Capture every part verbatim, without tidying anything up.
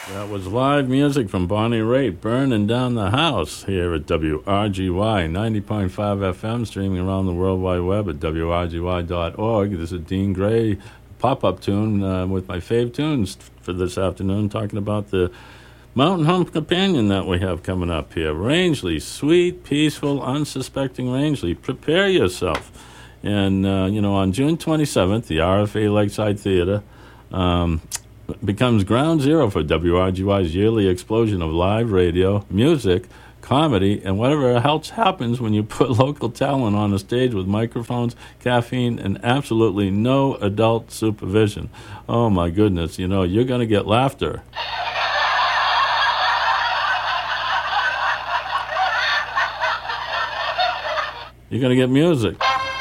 That was live music from Bonnie Raitt, Burning Down the House, here at W R G Y, ninety point five F M, streaming around the World Wide Web at W R G Y dot org. This is Dean Gray, pop-up tune uh, with my fave tunes for this afternoon, talking about the Mountain Home Companion that we have coming up here. Rangeley, sweet, peaceful, unsuspecting Rangeley. Prepare yourself. And, uh, you know, on June twenty-seventh, the R F A Lakeside Theater um, becomes ground zero for W R G Y's yearly explosion of live radio, music, comedy, and whatever else happens when you put local talent on a stage with microphones, caffeine, and absolutely no adult supervision. Oh, my goodness. You know, you're going to get laughter. You're going to get music.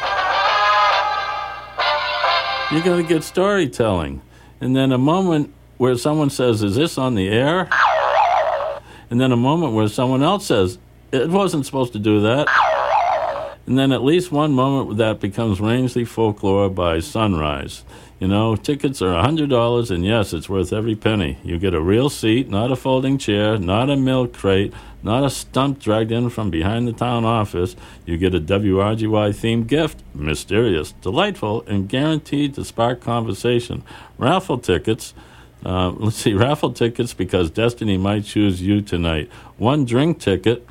You're going to get storytelling. And then a moment where someone says, is this on the air? And then a moment where someone else says, it wasn't supposed to do that. And then at least one moment that becomes Rangeley Folklore by Sunrise. You know, tickets are one hundred dollars, and yes, it's worth every penny. You get a real seat, not a folding chair, not a milk crate, not a stump dragged in from behind the town office. You get a W R G Y-themed gift, mysterious, delightful, and guaranteed to spark conversation. Raffle tickets, uh, let's see, raffle tickets because destiny might choose you tonight. One drink ticket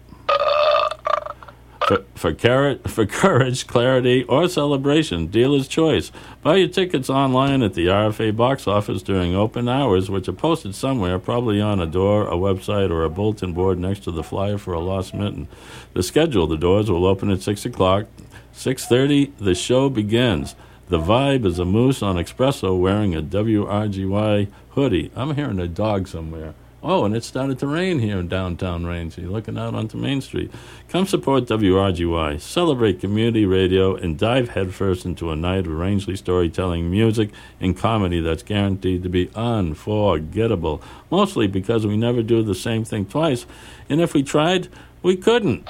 for for, carrot, for courage, clarity, or celebration. Dealer's choice. Buy your tickets online at the R F A box office during open hours, which are posted somewhere, probably on a door, a website, or a bulletin board next to the flyer for a lost mitten. The schedule: the doors will open at six o'clock. six thirty, the show begins. The vibe is a moose on espresso wearing a W R G Y hoodie. I'm hearing a dog somewhere. Oh, and it started to rain here in downtown Rangeley. You're looking out onto Main Street. Come support W R G Y, celebrate community radio, and dive headfirst into a night of Rangeley storytelling, music, and comedy that's guaranteed to be unforgettable. Mostly because we never do the same thing twice, and if we tried, we couldn't.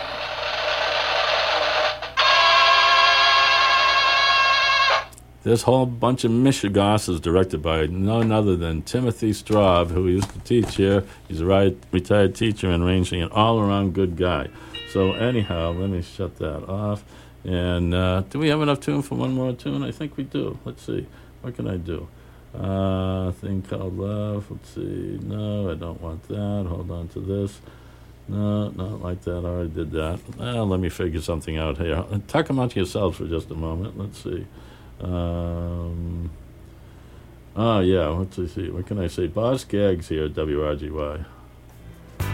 This whole bunch of Michigas is directed by none other than Timothy Straub, who used to teach here. He's a right, retired teacher in Rangeley, an all-around good guy. So anyhow, let me shut that off. And uh, do we have enough tune for one more tune? I think we do. Let's see. What can I do? Uh, thing called Love. Let's see. No, I don't want that. Hold on to this. No, not like that. I already did that. Well, let me figure something out here. Talk amongst yourselves for just a moment. Let's see. Um, oh, yeah, let's see. What can I say? Boss Gags here at W R G Y.